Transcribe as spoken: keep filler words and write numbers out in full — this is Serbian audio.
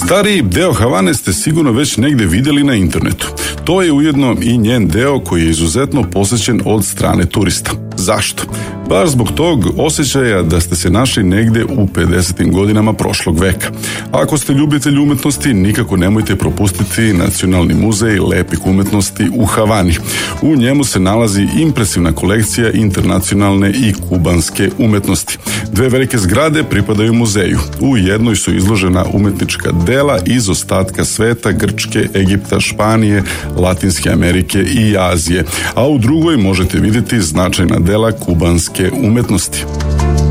Stariji deo Havane ste sigurno već negde vidjeli na internetu. To je ujedno i njen deo koji je izuzetno posjećen od strane turista. Zašto? Baš zbog tog osjećaja da ste se našli negde u pedesetim godinama prošlog veka. Ako ste ljubitelj umetnosti, nikako nemojte propustiti Nacionalni muzej lepih umetnosti u Havani. U njemu se nalazi impresivna kolekcija internacionalne i kubanske umetnosti. Dve velike zgrade pripadaju muzeju. U jednoj su izložena umetnička dela iz ostatka sveta, Grčke, Egipta, Španije, Latinske Amerike i Azije, a u drugoj možete vidjeti značajna dela kubanske umetnosti.